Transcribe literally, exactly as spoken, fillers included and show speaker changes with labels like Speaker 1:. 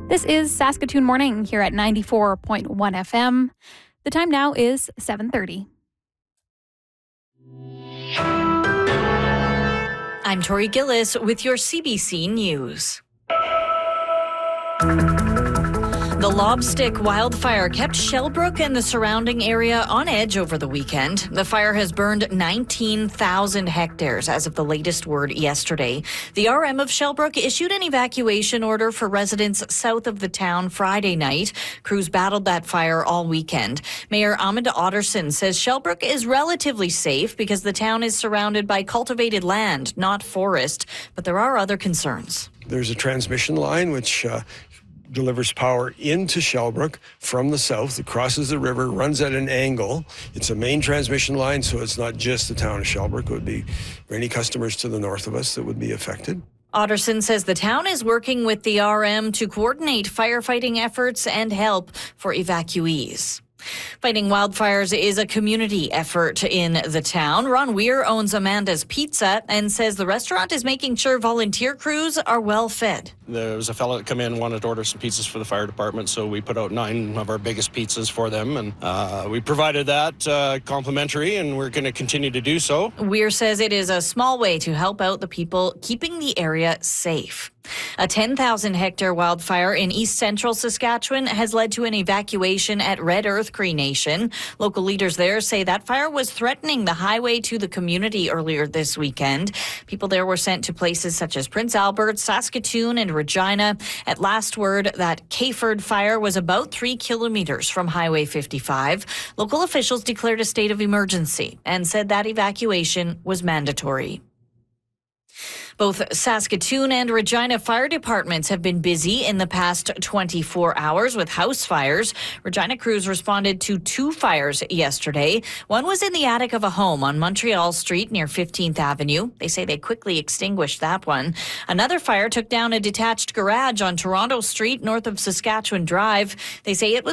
Speaker 1: This is Saskatoon Morning here at ninety-four point one F M. The time now is seven thirty.
Speaker 2: I'm Tori Gillis with your C B C News. The Lobstick wildfire kept Shellbrook and the surrounding area on edge over the weekend. The fire has burned nineteen thousand hectares as of the latest word yesterday. The R M of Shellbrook issued an evacuation order for residents south of the town Friday night. Crews battled that fire all weekend. Mayor Amanda Otterson says Shellbrook is relatively safe because the town is surrounded by cultivated land, not forest, but there are other concerns.
Speaker 3: There's a transmission line which uh, delivers power into Shellbrook from the south. It crosses the river, runs at an angle. It's a main transmission line, so it's not just the town of Shellbrook. It would be any customers to the north of us that would be affected.
Speaker 2: Otterson says the town is working with the R M to coordinate firefighting efforts and help for evacuees. Fighting wildfires is a community effort in the town. Ron Weir owns Amanda's Pizza and says the restaurant is making sure volunteer crews are well fed.
Speaker 4: There was a fellow that come in and wanted to order some pizzas for the fire department, so we put out nine of our biggest pizzas for them, and uh, we provided that uh, complimentary, and we're going to continue to do so.
Speaker 2: Weir says it is a small way to help out the people keeping the area safe. A ten thousand hectare wildfire in east central Saskatchewan has led to an evacuation at Red Earth Cree Nation. Local leaders there say that fire was threatening the highway to the community earlier this weekend. People there were sent to places such as Prince Albert, Saskatoon, and Regina. At last word, that Kayford fire was about three kilometers from Highway fifty-five. Local officials declared a state of emergency and said that evacuation was mandatory. Both Saskatoon and Regina fire departments have been busy in the past twenty-four hours with house fires. Regina crews responded to two fires yesterday. One was in the attic of a home on Montreal Street near fifteenth Avenue. They say they quickly extinguished that one. Another fire took down a detached garage on Toronto Street north of Saskatchewan Drive. They say it was